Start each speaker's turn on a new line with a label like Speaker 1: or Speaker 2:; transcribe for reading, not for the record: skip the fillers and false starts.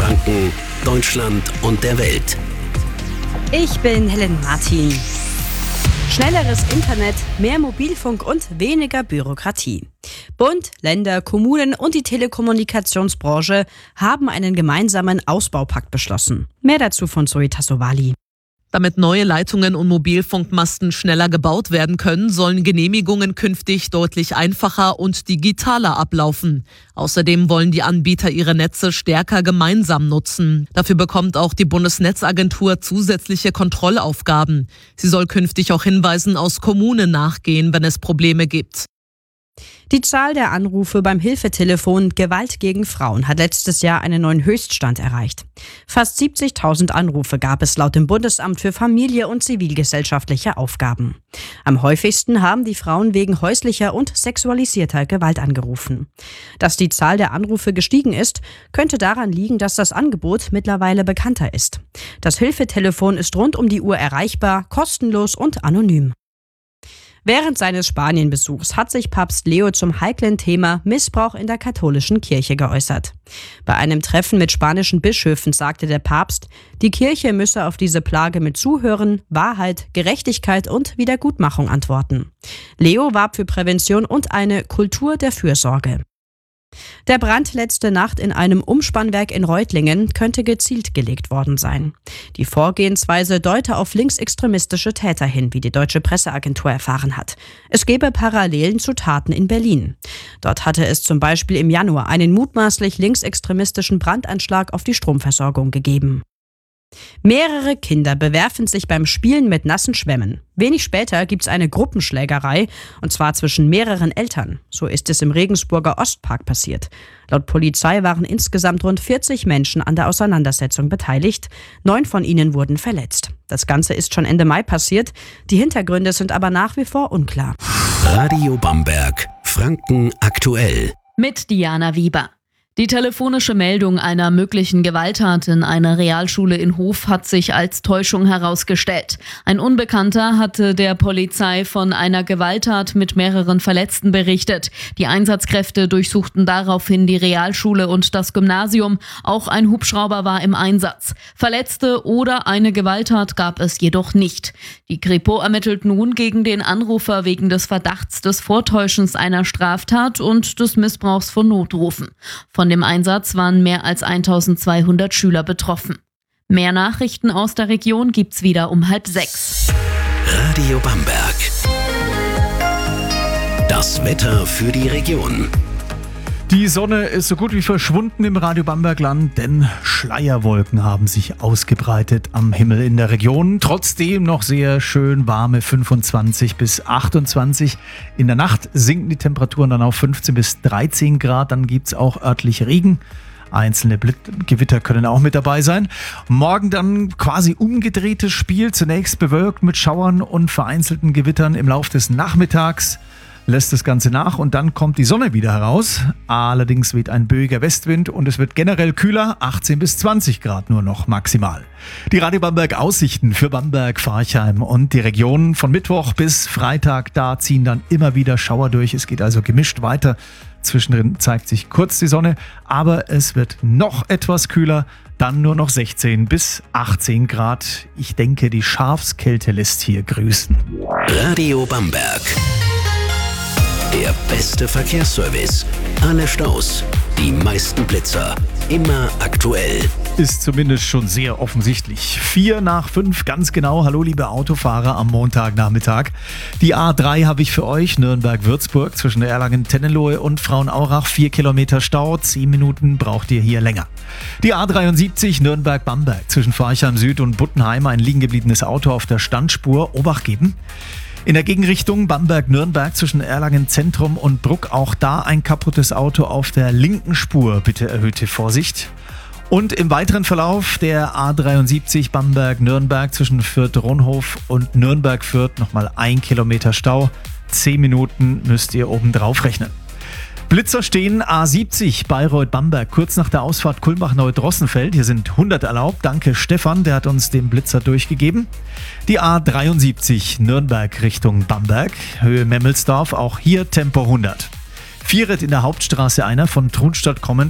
Speaker 1: Franken, Deutschland und der Welt.
Speaker 2: Ich bin Helen Martin. Schnelleres Internet, mehr Mobilfunk und weniger Bürokratie. Bund, Länder, Kommunen und die Telekommunikationsbranche haben einen gemeinsamen Ausbaupakt beschlossen. Mehr dazu von Zoe Tassovali.
Speaker 3: Damit neue Leitungen und Mobilfunkmasten schneller gebaut werden können, sollen Genehmigungen künftig deutlich einfacher und digitaler ablaufen. Außerdem wollen die Anbieter ihre Netze stärker gemeinsam nutzen. Dafür bekommt auch die Bundesnetzagentur zusätzliche Kontrollaufgaben. Sie soll künftig auch Hinweisen aus Kommunen nachgehen, wenn es Probleme gibt.
Speaker 2: Die Zahl der Anrufe beim Hilfetelefon Gewalt gegen Frauen hat letztes Jahr einen neuen Höchststand erreicht. Fast 70.000 Anrufe gab es laut dem Bundesamt für Familie und zivilgesellschaftliche Aufgaben. Am häufigsten haben die Frauen wegen häuslicher und sexualisierter Gewalt angerufen. Dass die Zahl der Anrufe gestiegen ist, könnte daran liegen, dass das Angebot mittlerweile bekannter ist. Das Hilfetelefon ist rund um die Uhr erreichbar, kostenlos und anonym. Während seines Spanienbesuchs hat sich Papst Leo zum heiklen Thema Missbrauch in der katholischen Kirche geäußert. Bei einem Treffen mit spanischen Bischöfen sagte der Papst, die Kirche müsse auf diese Plage mit Zuhören, Wahrheit, Gerechtigkeit und Wiedergutmachung antworten. Leo warb für Prävention und eine Kultur der Fürsorge. Der Brand letzte Nacht in einem Umspannwerk in Reutlingen könnte gezielt gelegt worden sein. Die Vorgehensweise deute auf linksextremistische Täter hin, wie die Deutsche Presseagentur erfahren hat. Es gebe Parallelen zu Taten in Berlin. Dort hatte es zum Beispiel im Januar einen mutmaßlich linksextremistischen Brandanschlag auf die Stromversorgung gegeben. Mehrere Kinder bewerfen sich beim Spielen mit nassen Schwämmen. Wenig später gibt's eine Gruppenschlägerei, und zwar zwischen mehreren Eltern. So ist es im Regensburger Ostpark passiert. Laut Polizei waren insgesamt rund 40 Menschen an der Auseinandersetzung beteiligt. 9 von ihnen wurden verletzt. Das Ganze ist schon Ende Mai passiert. Die Hintergründe sind aber nach wie vor unklar.
Speaker 1: Radio Bamberg, Franken aktuell.
Speaker 4: Mit Diana Wieber. Die telefonische Meldung einer möglichen Gewalttat in einer Realschule in Hof hat sich als Täuschung herausgestellt. Ein Unbekannter hatte der Polizei von einer Gewalttat mit mehreren Verletzten berichtet. Die Einsatzkräfte durchsuchten daraufhin die Realschule und das Gymnasium. Auch ein Hubschrauber war im Einsatz. Verletzte oder eine Gewalttat gab es jedoch nicht. Die Kripo ermittelt nun gegen den Anrufer wegen des Verdachts des Vortäuschens einer Straftat und des Missbrauchs von Notrufen. Von dem Einsatz waren mehr als 1200 Schüler betroffen. Mehr Nachrichten aus der Region gibt's wieder um 5:30.
Speaker 1: Radio Bamberg. Das Wetter für die Region.
Speaker 5: Die Sonne ist so gut wie verschwunden im Radio Bambergland, denn Schleierwolken haben sich ausgebreitet am Himmel in der Region. Trotzdem noch sehr schön warme 25 bis 28. In der Nacht sinken die Temperaturen dann auf 15 bis 13 Grad. Dann gibt es auch örtlich Regen. Einzelne Gewitter können auch mit dabei sein. Morgen dann quasi umgedrehtes Spiel. Zunächst bewölkt mit Schauern und vereinzelten Gewittern. Im Laufe des Nachmittags lässt das Ganze nach und dann kommt die Sonne wieder heraus. Allerdings weht ein böiger Westwind und es wird generell kühler, 18 bis 20 Grad nur noch maximal. Die Radio Bamberg Aussichten für Bamberg, Forchheim und die Region von Mittwoch bis Freitag, da ziehen dann immer wieder Schauer durch. Es geht also gemischt weiter. Zwischendrin zeigt sich kurz die Sonne, aber es wird noch etwas kühler, dann nur noch 16 bis 18 Grad. Ich denke, die Schafskälte lässt hier grüßen.
Speaker 1: Radio Bamberg. Der beste Verkehrsservice. Alle Staus, die meisten Blitzer. Immer aktuell.
Speaker 5: Ist zumindest schon sehr offensichtlich. 4 nach 5, ganz genau. Hallo liebe Autofahrer am Montagnachmittag. Die A3 habe ich für euch. Nürnberg-Würzburg zwischen Erlangen-Tennenlohe und Frauenaurach. 4 Kilometer Stau. 10 Minuten braucht ihr hier länger. Die A73 Nürnberg-Bamberg zwischen Forchheim Süd und Buttenheim. Ein liegen gebliebenes Auto auf der Standspur. Obacht geben. In der Gegenrichtung Bamberg-Nürnberg zwischen Erlangen-Zentrum und Bruck, auch da ein kaputtes Auto auf der linken Spur. Bitte erhöhte Vorsicht. Und im weiteren Verlauf der A73 Bamberg-Nürnberg zwischen Fürth-Ronhof und Nürnberg-Fürth nochmal 1 Kilometer Stau. 10 Minuten müsst ihr oben drauf rechnen. Blitzer stehen A70 Bayreuth-Bamberg, kurz nach der Ausfahrt Kulmbach-Neudrossenfeld. Hier sind 100 erlaubt. Danke Stefan, der hat uns den Blitzer durchgegeben. Die A73 Nürnberg Richtung Bamberg, Höhe Memmelsdorf, auch hier Tempo 100. Vieret in der Hauptstraße einer von Trunstadt kommend